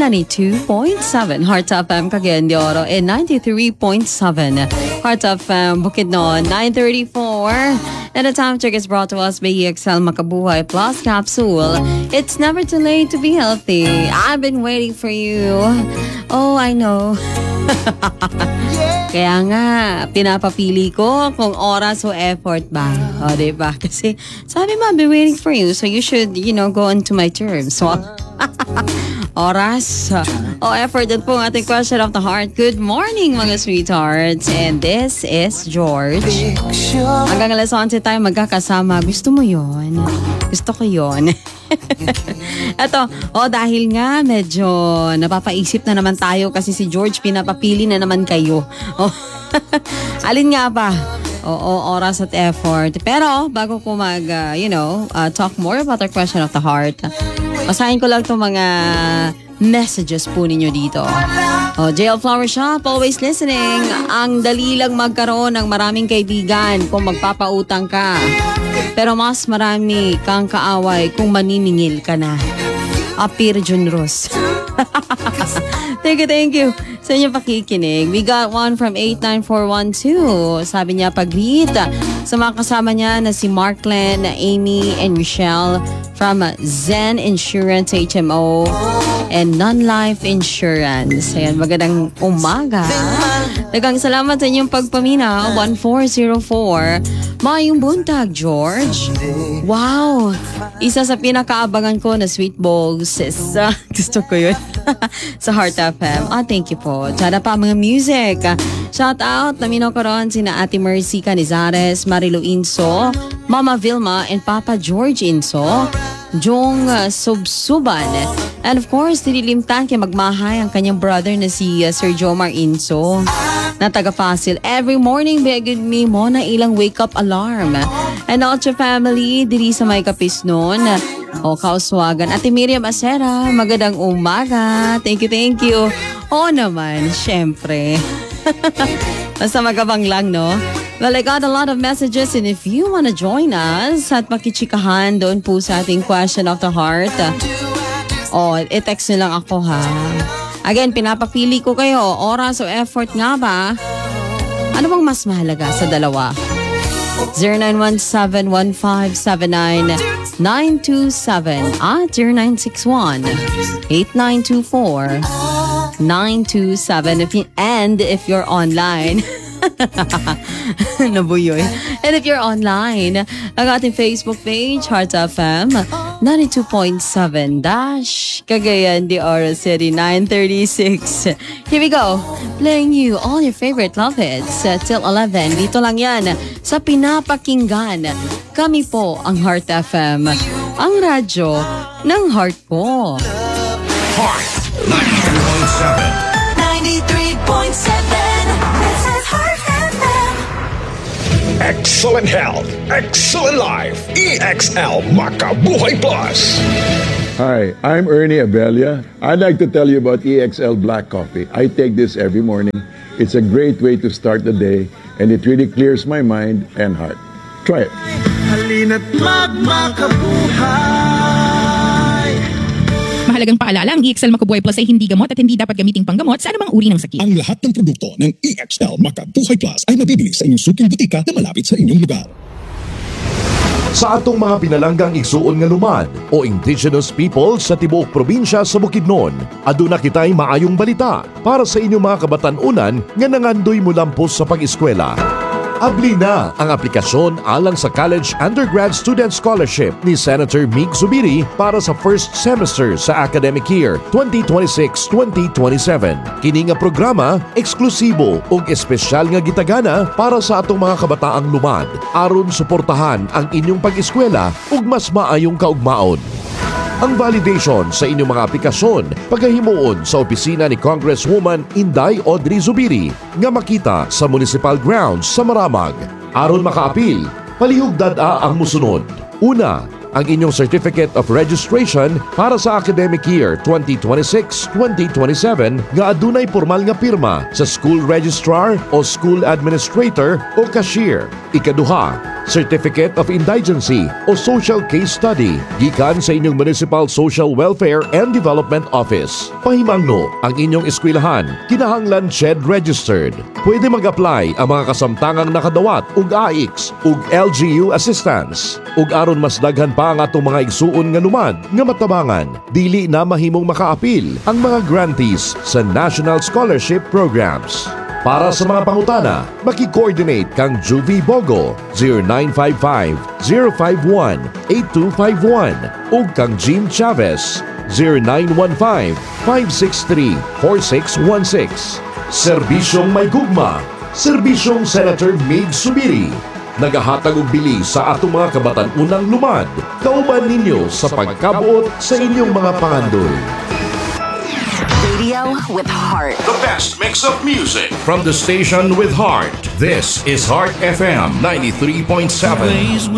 92.7 Heart FM Cagayan de Oro and 93.7 Heart FM Bukidnon. 9:34 and the time check is brought to us by EXL Makabuhay Plus Capsule. It's never too late to be healthy. I've been waiting for you. Oh, I know. Kaya nga, pinapapili ko kung oras o effort ba. O, diba? Kasi sabi mo, I've been waiting for you. So you should, go into my terms. So, oras o effort. Yan po ang ating question of the heart. Good morning, mga sweethearts. And this is George. Hanggang alas 11 tayo magkakasama. Gusto mo yon? Gusto ko yon. Eto, dahil nga medyo napapaisip na naman tayo kasi si George pinapapili na naman kayo. Alin nga ba? Oras at effort. Pero bago ko talk more about our question of the heart, basahin ko lang itong mga messages po ninyo dito. JL Flower Shop, always listening. Ang dali lang magkaroon ng maraming kaibigan kung magpapautang ka. Pero mas marami kang kaaway kung maniningil ka na. Apir Junros. Thank you sa inyong pakikinig. We got one from 89412. Sabi niya, pag-greet sa mga kasama niya na si Marklen, Amy, and Michelle from Zen Insurance HMO and Non-Life Insurance. Ayan, magandang umaga. Dagang salamat sa inyong pagpamina. 1404. Mayong buntag, George. Wow! Isa sa pinakaabangan ko na sweet balls. Gusto ko yun. Sa Heart FM. Thank you po. Tsada pa mga music. Shout out. Naminaw ko ron sina Ate Mercy Canizares, Marilu Inso, Mama Vilma, and Papa George Inso, Jong Subsuban. And of course, nililimtan kay magmahay ang kanyang brother na si Sir Jomar Inso na taga Fasil. Every morning, begid me mo na ilang wake-up alarm. And also family, diri sa may kapis noon. Kauswagan. Ate Miriam Acera, magandang umaga. Thank you. Naman, syempre. Basta magabang lang, no? Well, I got a lot of messages and if you wanna join us at makichikahan doon po sa ating question of the heart, i-text nyo lang ako, ha? Again, pinapapili ko kayo. Oras o effort nga ba? Ano bang mas mahalaga sa dalawa? 0917-1579-927 at 0961-8924-927. And if you're online, nabuyoy. And if you're online, ang ating Facebook page, Heart FM, 92.7 Cagayan de Oro City, 9:36. Here we go. Playing you all your favorite love hits till 11. Dito lang yan sa pinapakinggan. Kami po ang Heart FM, ang radyo ng heart ko. Heart 92.7 93.7. This is Heart FM. Excellent health, excellent life. EXL Makabuhay Plus. Hi, I'm Ernie Abella. I'd like to tell you about EXL Black Coffee. I take this every morning. It's a great way to start the day and it really clears my mind and heart. Try it. Halina't magmakabuhay. Mahalagang paalala, ang EXL Makabuhay Plus ay hindi gamot at hindi dapat gamiting panggamot sa anumang uri ng sakit. Ang lahat ng produkto ng EXL Makabuhay Plus ay mabibili sa inyong suking butika na malapit sa inyong lugar. Sa atong mga pinalanggang igsuon nga lumad o indigenous people sa tibuok probinsya sa Bukidnon, aduna kitay maayong balita para sa inyong mga kabatan-unan nga nangandoy mulampos sa pag-eskwela. Abli na ang aplikasyon alang sa College Undergrad Student Scholarship ni Senator Mig Zubiri para sa first semester sa academic year 2026-2027. Kini nga programa eksklusibo ug espesyal nga gitagana para sa atong mga kabataang lumad aron suportahan ang inyong pag-eskwela ug mas maayong kaugmaon. Ang validation sa inyong mga aplikasyon pagkahimuon sa opisina ni Congresswoman Inday Audrey Zubiri nga makita sa Municipal Grounds sa Maramag. Aron makaapil, palihog dada ang musunod. Una, ang inyong Certificate of Registration para sa academic year 2026-2027 nga adunay formal nga pirma sa school registrar o school administrator o cashier. Ikaduha, Certificate of Indigency o Social Case Study gikan sa inyong Municipal Social Welfare and Development Office. Pahimangno ang inyong eskwelahan kinahanglan SHED registered. Pwede mag-apply ang mga kasamtangang nakadawat ug AIX ug LGU assistance. Ug aron mas daghan pa ang atong mga igsuon nga lumad nga matabangan, dili na mahimong makaapil ang mga grantees sa National Scholarship Programs. Para sa mga pangutana, maki-coordinate kang Juvie Bogo 0955-051-8251 ug kang Jean Chavez 0915-563-4616. Serbisyong may gugma, Serbisyong Senator Mig Subiri. Nagahatag og bili sa atong mga kabatan-unang lumad. Kauban ninyo sa pagkabuot sa inyong mga pangandoy. Radio with heart. The best mix of music from the station with heart. This is Heart FM 93.7.